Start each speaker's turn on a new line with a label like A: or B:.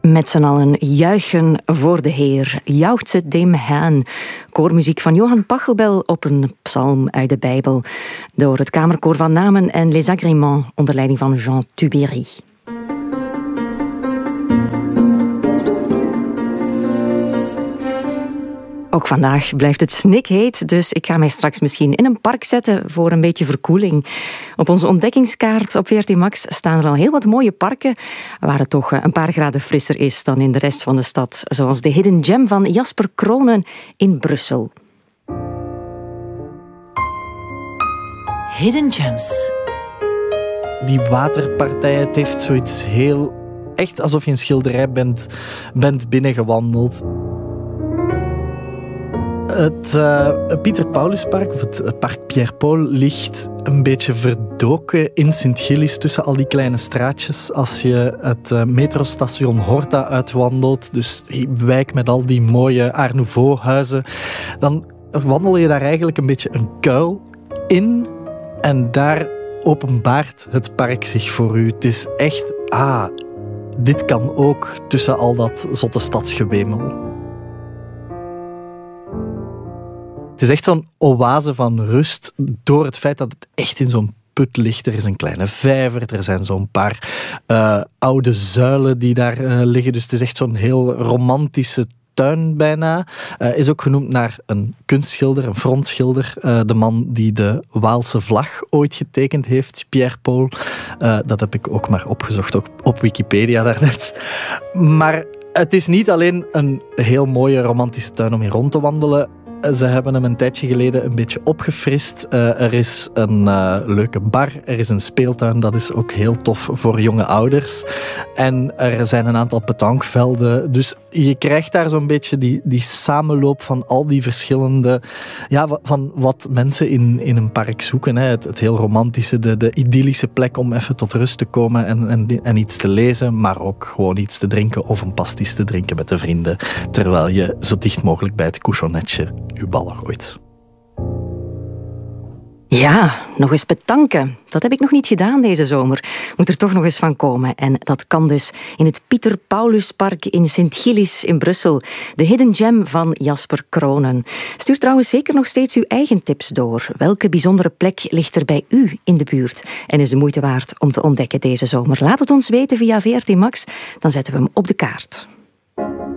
A: Met z'n allen juichen voor de Heer, jauchze dem Herrn. Koormuziek van Johan Pachelbel op een psalm uit de Bijbel. Door het Kamerkoor van Namen en Les Agréments onder leiding van Jean Tubéry. Ook vandaag blijft het snikheet, dus ik ga mij straks misschien in een park zetten voor een beetje verkoeling. Op onze ontdekkingskaart op VRT Max staan er al heel wat mooie parken waar het toch een paar graden frisser is dan in de rest van de stad. Zoals de Hidden Gem van Jasper Kronen in Brussel.
B: Hidden Gems.
C: Die waterpartij, het heeft zoiets heel... Echt alsof je een schilderij bent binnengewandeld. Het Pieter Pauluspark, of het Park Pierre Paul, ligt een beetje verdoken in Sint-Gillis tussen al die kleine straatjes. Als je het metrostation Horta uitwandelt, dus die wijk met al die mooie Art Nouveau-huizen, dan wandel je daar eigenlijk een beetje een kuil in en daar openbaart het park zich voor u. Het is echt, dit kan ook tussen al dat zotte stadsgewemel. Het is echt zo'n oase van rust door het feit dat het echt in zo'n put ligt. Er is een kleine vijver, er zijn zo'n paar oude zuilen die daar liggen. Dus het is echt zo'n heel romantische tuin bijna. Is ook genoemd naar een kunstschilder, een frontschilder. De man die de Waalse vlag ooit getekend heeft, Pierre Paul. Dat heb ik ook maar opgezocht op Wikipedia daarnet. Maar het is niet alleen een heel mooie romantische tuin om in rond te wandelen. Ze hebben hem een tijdje geleden een beetje opgefrist. Er is een leuke bar, er is een speeltuin, dat is ook heel tof voor jonge ouders. En er zijn een aantal petankvelden. Dus je krijgt daar zo'n beetje die samenloop van al die verschillende... Ja, van wat mensen in een park zoeken. Hè. Het heel romantische, de idyllische plek om even tot rust te komen en iets te lezen, maar ook gewoon iets te drinken of een pastis te drinken met de vrienden, terwijl je zo dicht mogelijk bij het couchonnetje uw ballen gooit.
A: Ja, nog eens betanken. Dat heb ik nog niet gedaan deze zomer. Moet er toch nog eens van komen. En dat kan dus in het Pieter Pauluspark in Sint-Gillis in Brussel. De Hidden Gem van Jasper Kronen. Stuur trouwens zeker nog steeds uw eigen tips door. Welke bijzondere plek ligt er bij u in de buurt? En is de moeite waard om te ontdekken deze zomer? Laat het ons weten via VRT Max. Dan zetten we hem op de kaart.